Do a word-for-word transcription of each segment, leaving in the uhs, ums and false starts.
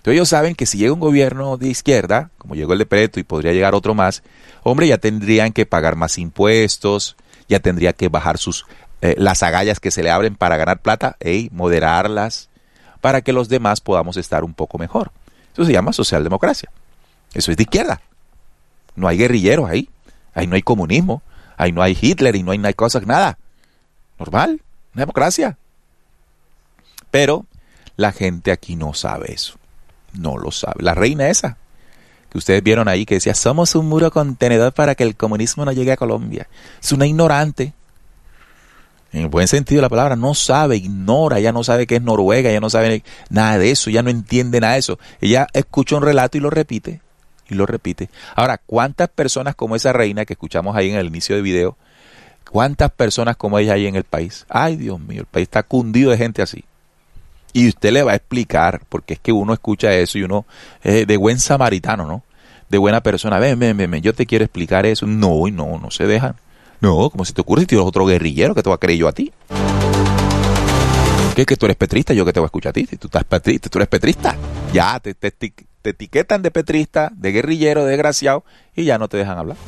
Entonces ellos saben que si llega un gobierno de izquierda, como llegó el de Petro y podría llegar otro más, hombre, ya tendrían que pagar más impuestos, ya tendría que bajar sus eh, las agallas que se le abren para ganar plata, ey, moderarlas, para que los demás podamos estar un poco mejor. Eso se llama socialdemocracia. Eso es de izquierda. No hay guerrilleros ahí. Ahí no hay comunismo. Ahí no hay Hitler y no hay, no hay cosas, nada. Normal, una democracia. Pero la gente aquí no sabe eso. No lo sabe. La reina esa, que ustedes vieron ahí, que decía, somos un muro contenedor para que el comunismo no llegue a Colombia. Es una ignorante. En el buen sentido de la palabra, no sabe, ignora, ella no sabe qué es Noruega, ella no sabe nada de eso, ella no entiende nada de eso. Ella escucha un relato y lo repite, y lo repite. Ahora, ¿cuántas personas como esa reina que escuchamos ahí en el inicio del video, cuántas personas como ella hay en el país? Ay, Dios mío, el país está cundido de gente así. Y usted le va a explicar, porque es que uno escucha eso y uno, eh, de buen samaritano, ¿no? De buena persona, ven, ven, ven, ven, yo te quiero explicar eso. No, y no, no se dejan. No, como si te ocurre si tienes otro guerrillero que te va a creer yo a ti. ¿Qué? Que tú eres petrista, yo que te voy a escuchar a ti. Si tú estás petrista, tú eres petrista. Ya, te, te, te, te etiquetan de petrista, de guerrillero, de desgraciado, y ya no te dejan hablar.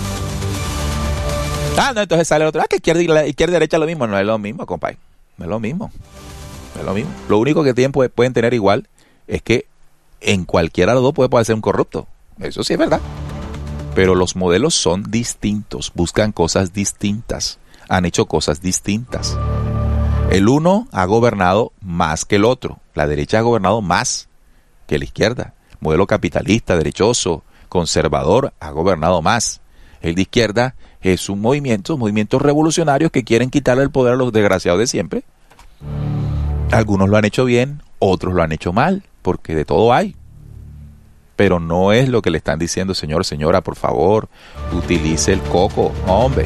Ah, no, entonces sale el otro. Ah, que izquierda y izquierda y derecha es lo mismo. No es lo mismo, compadre. No es lo mismo. No es lo mismo. Lo único que tienen, pueden tener igual es que en cualquiera de los dos puede, puede ser un corrupto. Eso sí es verdad. Pero los modelos son distintos, buscan cosas distintas, han hecho cosas distintas. El uno ha gobernado más que el otro, la derecha ha gobernado más que la izquierda. El modelo capitalista, derechoso, conservador ha gobernado más. El de izquierda es un movimiento, movimientos revolucionarios que quieren quitarle el poder a los desgraciados de siempre. Algunos lo han hecho bien, otros lo han hecho mal, porque de todo hay. Pero no es lo que le están diciendo, señor, señora, por favor, utilice el coco, hombre.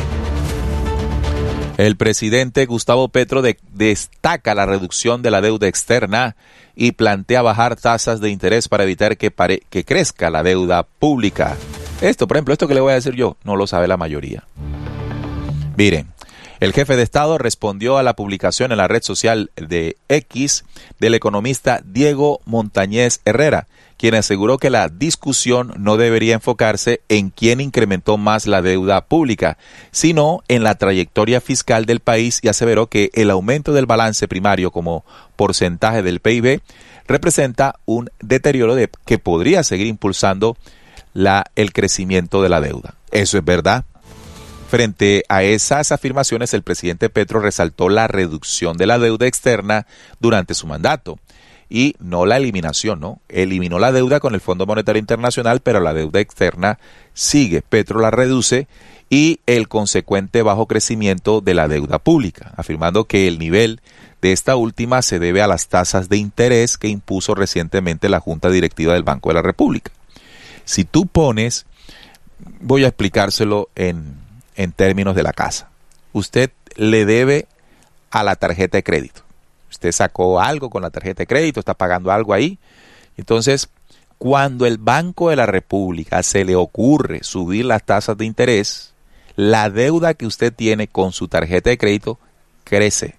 El presidente Gustavo Petro de, destaca la reducción de la deuda externa y plantea bajar tasas de interés para evitar que, pare, que crezca la deuda pública. Esto, por ejemplo, esto que le voy a decir yo, no lo sabe la mayoría. Miren, el jefe de Estado respondió a la publicación en la red social de X del economista Diego Montañez Herrera, quien aseguró que la discusión no debería enfocarse en quién incrementó más la deuda pública, sino en la trayectoria fiscal del país, y aseveró que el aumento del balance primario como porcentaje del P I B representa un deterioro de, que podría seguir impulsando la, el crecimiento de la deuda. Eso es verdad. Frente a esas afirmaciones, el presidente Petro resaltó la reducción de la deuda externa durante su mandato. Y no la eliminación, ¿no? Eliminó la deuda con el Fondo Monetario Internacional, pero la deuda externa sigue. Petro la reduce y el consecuente bajo crecimiento de la deuda pública, afirmando que el nivel de esta última se debe a las tasas de interés que impuso recientemente la Junta Directiva del Banco de la República. Si tú pones, voy a explicárselo en, en términos de la casa. Usted le debe a la tarjeta de crédito. Usted sacó algo con la tarjeta de crédito, está pagando algo ahí. Entonces, cuando el Banco de la República se le ocurre subir las tasas de interés, la deuda que usted tiene con su tarjeta de crédito crece,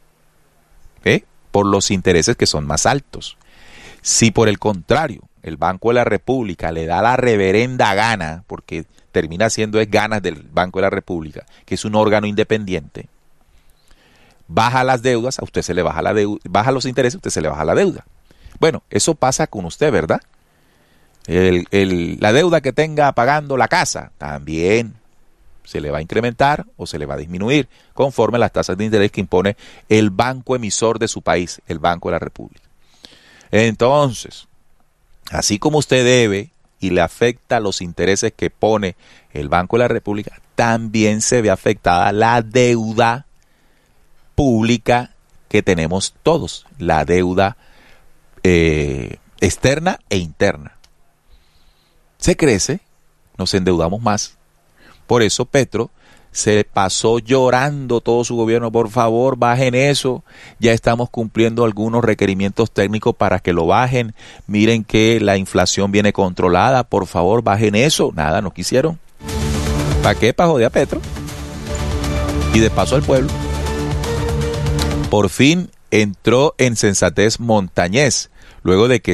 ¿eh? Por los intereses que son más altos. Si por el contrario, el Banco de la República le da la reverenda gana, porque termina siendo es ganas del Banco de la República, que es un órgano independiente, baja las deudas, a usted se le baja la deuda, baja los intereses, a usted se le baja la deuda. Bueno, eso pasa con usted, ¿verdad? El, el, la deuda que tenga pagando la casa, también se le va a incrementar o se le va a disminuir conforme a las tasas de interés que impone el banco emisor de su país, el Banco de la República. Entonces, así como usted debe y le afecta los intereses que pone el Banco de la República, también se ve afectada la deuda pública que tenemos todos, la deuda eh, externa e interna. Se crece, nos endeudamos más. Por eso Petro se pasó llorando todo su gobierno, por favor, bajen eso, ya estamos cumpliendo algunos requerimientos técnicos para que lo bajen, miren que la inflación viene controlada, por favor, bajen eso. Nada, no quisieron. ¿Para qué? Para joder a Petro. Y de paso al pueblo. Por fin entró en sensatez Montañez, luego de que